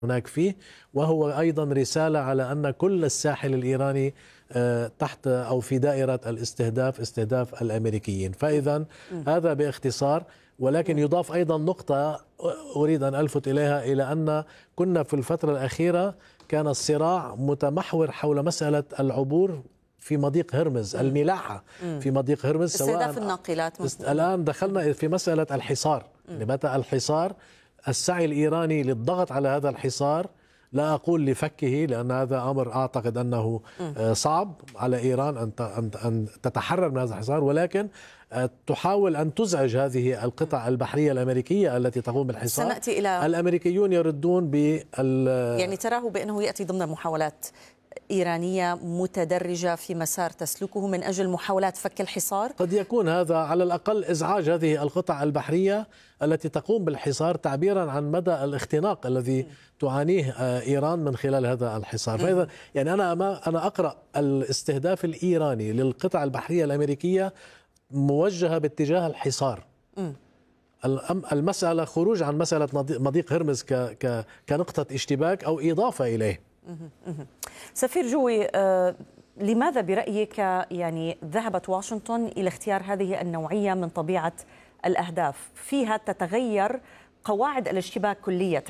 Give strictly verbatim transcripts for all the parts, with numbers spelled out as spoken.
هناك فيه، وهو أيضا رسالة على أن كل الساحل الإيراني تحت أو في دائرة الاستهداف، استهداف الأمريكيين. فإذا هذا باختصار. ولكن يضاف أيضا نقطة أريد أن ألفت إليها، إلى أن كنا في الفترة الأخيرة كان الصراع متمحور حول مسألة العبور في مضيق هرمز، الملاحة في مضيق هرمز، استهداف الناقلات. الآن دخلنا في مسألة الحصار، متى الحصار، السعي الإيراني للضغط على هذا الحصار، لا أقول لفكه لأن هذا أمر أعتقد أنه صعب على إيران أن أن تتحرر من هذا الحصار، ولكن تحاول أن تزعج هذه القطع البحرية الأمريكية التي تقوم بالحصار. سنأتي إلى الأمريكيون يردون بال يعني تراه بأنه يأتي ضمن محاولات إيرانية متدرجة في مسار تسلكه من أجل محاولات فك الحصار. قد يكون هذا على الأقل إزعاج هذه القطع البحرية التي تقوم بالحصار، تعبيرا عن مدى الاختناق الذي تعانيه إيران من خلال هذا الحصار. فإذا يعني أنا أنا أقرأ الاستهداف الإيراني للقطع البحرية الأمريكية موجهة باتجاه الحصار. م. المسألة خروج عن مسألة مضيق هرمز كنقطة اشتباك أو إضافة إليه. سفير جوي، لماذا برأيك يعني ذهبت واشنطن إلى اختيار هذه النوعية من طبيعة الأهداف؟ فيها تتغير قواعد الاشتباك كلية.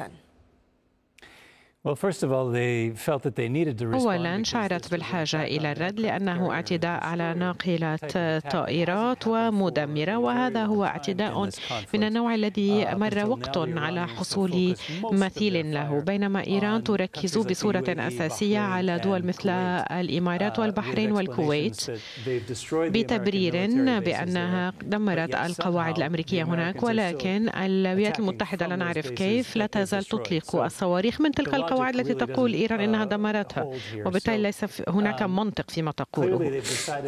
أولا شعرت بالحاجة إلى الرد لأنه اعتداء على ناقلات طائرات ومدمرة، وهذا هو اعتداء من النوع الذي مر وقت على حصول مثيل له، بينما إيران تركز بصورة أساسية على دول مثل الإمارات والبحرين والكويت بتبرير بأنها دمرت القواعد الأمريكية هناك، ولكن الولايات المتحدة لا نعرف كيف لا تزال تطلق الصواريخ من تلك القواعد التي تقول إيران إنها دمرتها، وبالتالي ليس هناك منطق فيما تقوله.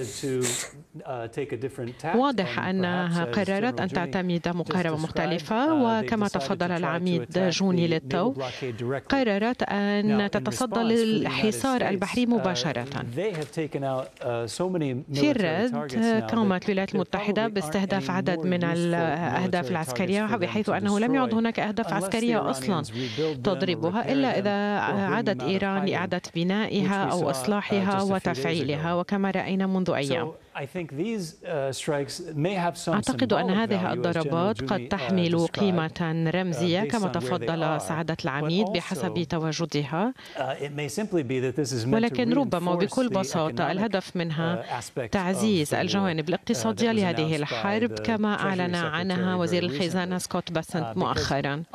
واضح أنها قررت أن تعتمد مقاربة مختلفة، وكما تفضل العميد جوني للتو قررت أن تتصدى للحصار البحري مباشرة. في الرد قامت الولايات المتحدة باستهداف عدد من الأهداف العسكرية، بحيث أنه لم يعد هناك أهداف عسكرية أصلا تضربها إلا إذا عادت إيران لإعادة بنائها أو إصلاحها وتفعيلها، وكما رأينا منذ أيام. أعتقد أن هذه الضربات قد تحمل قيمة رمزية كما تفضل سعادة العميد بحسب تواجدها، ولكن ربما وبكل بساطة الهدف منها تعزيز الجوانب الاقتصادية لهذه الحرب، كما أعلن عنها وزير الخزانة سكوت باسنت مؤخرا.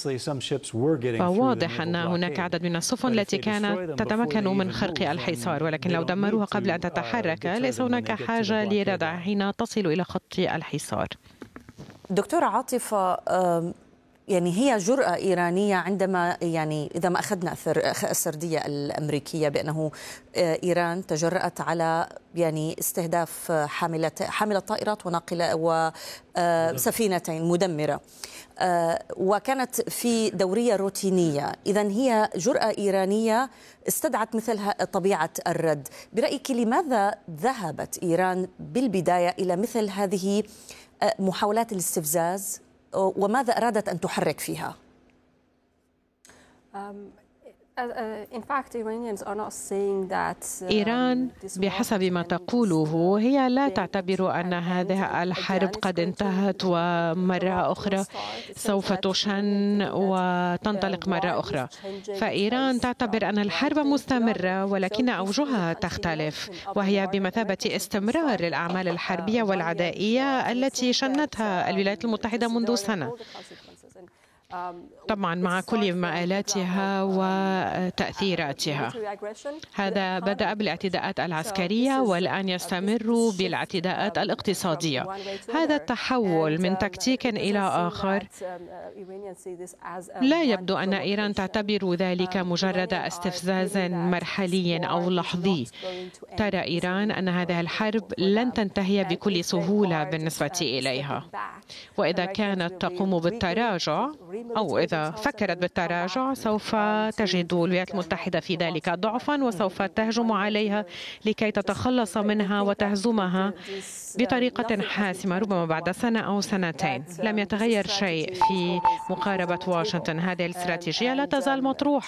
فواضح أن هناك عدد من السفن التي كانت تتمكن من خرق الحصار، ولكن لو دمروها قبل أن تتحرك ليس هناك حاجة لردع حين تصل إلى خط الحصار. دكتورة عاطفة، يعني هي جرأة إيرانية عندما يعني إذا ما أخذنا السردية الأمريكية بأنه إيران تجرأت على يعني استهداف حاملة حاملة طائرات وناقلة وسفينتين مدمرة، وكانت في دورية روتينية، إذن هي جرأة إيرانية استدعت مثل طبيعة الرد. برأيك لماذا ذهبت إيران بالبداية إلى مثل هذه محاولات الاستفزاز، وماذا أرادت أن تحرك فيها؟ إيران بحسب ما تقوله هي لا تعتبر أن هذه الحرب قد انتهت ومرة أخرى سوف تشن وتنطلق مرة أخرى، فإيران تعتبر أن الحرب مستمرة ولكن أوجهها تختلف، وهي بمثابة استمرار للأعمال الحربية والعدائية التي شنتها الولايات المتحدة منذ سنة، طبعا مع كل مآلاتها وتأثيراتها. هذا بدأ بالاعتداءات العسكرية والآن يستمر بالاعتداءات الاقتصادية. هذا التحول من تكتيك إلى آخر لا يبدو أن إيران تعتبر ذلك مجرد استفزاز مرحلي أو لحظي. ترى إيران أن هذه الحرب لن تنتهي بكل سهولة بالنسبة إليها، وإذا كانت تقوم بالتراجع أو إذا فكرت بالتراجع سوف تجد الولايات المتحدة في ذلك ضعفا، وسوف تهجم عليها لكي تتخلص منها وتهزمها بطريقة حاسمة ربما بعد سنة أو سنتين. لم يتغير شيء في مقاربة واشنطن، هذه الاستراتيجية لا تزال مطروحة.